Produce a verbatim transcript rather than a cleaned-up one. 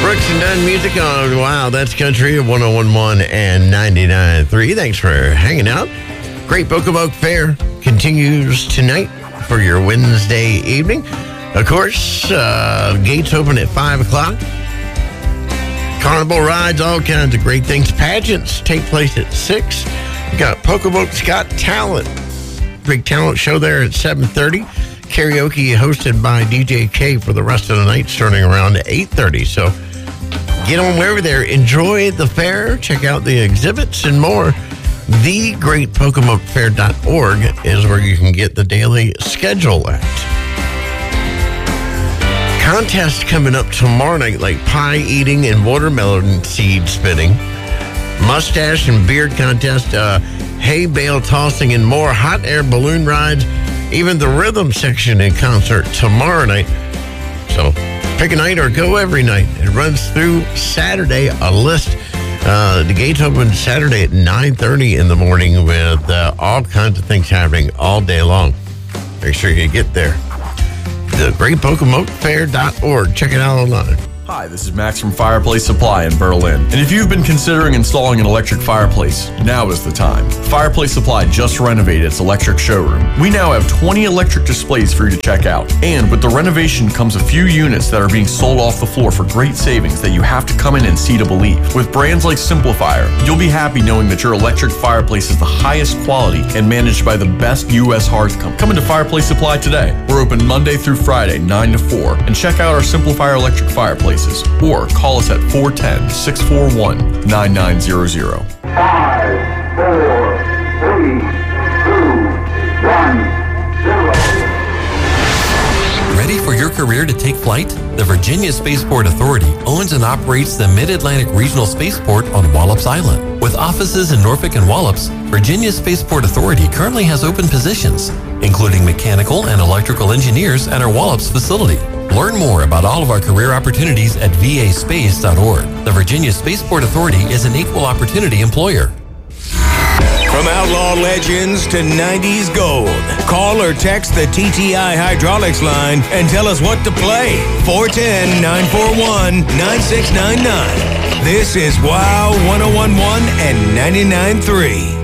Brooks and Dunn music on Wow, That's Country of one oh one point one and ninety-nine point three. Thanks for hanging out. Great Pocomoke Fair continues tonight for your Wednesday evening. Of course, uh, gates open at five o'clock. Carnival rides, all kinds of great things. Pageants take place at six. You got Pocomoke's Got Talent. Big talent show there at seven thirty. Karaoke hosted by D J K for the rest of the night starting around eight thirty. So get on over there. Enjoy the fair. Check out the exhibits and more. the great pocomoke fair dot org is where you can get the daily schedule at. Contest coming up tomorrow night, like pie eating and watermelon seed spinning, mustache and beard contest, uh, hay bale tossing, and more. Hot air balloon rides, even the rhythm section in concert tomorrow night. So pick a night or go every night. It runs through Saturday, a list. Uh, the gates open Saturday at nine thirty in the morning with uh, all kinds of things happening all day long. Make sure you get there. the great pocomoke fair dot org. Check it out online. Hi, this is Max from Fireplace Supply in Berlin. And if you've been considering installing an electric fireplace, now is the time. Fireplace Supply just renovated its electric showroom. We now have twenty electric displays for you to check out. And with the renovation comes a few units that are being sold off the floor for great savings that you have to come in and see to believe. With brands like Simplifier, you'll be happy knowing that your electric fireplace is the highest quality and managed by the best U S hearth company. Come into Fireplace Supply today. We're open Monday through Friday, nine to four. And check out our Simplifier electric fireplace. Or call us at four one zero, six four one, nine nine zero zero. Five, four, three, two, one, zero. Ready for your career to take flight? The Virginia Spaceport Authority owns and operates the Mid-Atlantic Regional Spaceport on Wallops Island. With offices in Norfolk and Wallops, Virginia Spaceport Authority currently has open positions, including mechanical and electrical engineers at our Wallops facility. Learn more about all of our career opportunities at v a space dot org. The Virginia Spaceport Authority is an equal opportunity employer. From outlaw legends to nineties gold, call or text the T T I Hydraulics line and tell us what to play. four one zero, nine four one, nine six nine nine. This is Wow one oh one point one and ninety-nine point three.